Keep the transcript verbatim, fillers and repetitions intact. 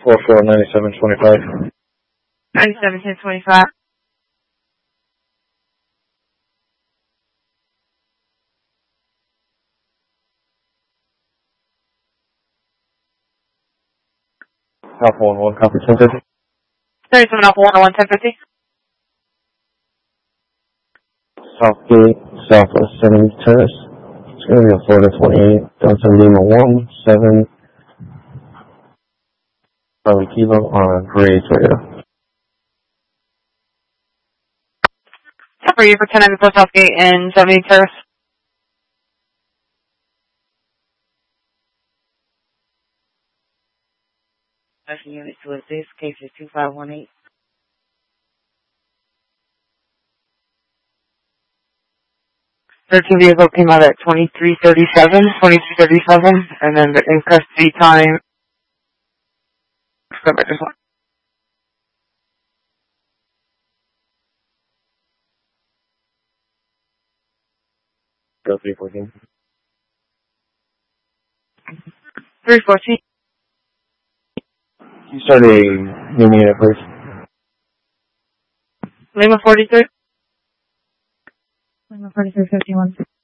four four ninety-seven twenty-five. ninety-seven ten twenty-five. Alpha one one, copy ten fifty. thirty-seven Alpha one oh one ten fifty. Southgate, Southwest seventy Terrace. It's going to be a Florida twenty-eight, Delta Lima one, seven, Charlie Kilo on a gray Toyota. For you for ten ninety-four Southgate and seventy Terrace. Special unit to assist, case is two five one eight. thirteen vehicle came out at twenty-three thirty-seven, twenty-three thirty-seven, and then the in custody time. Go three fourteen. three fourteen. You start a new unit, please. Lima forty-three. Lima forty-three fifty-one.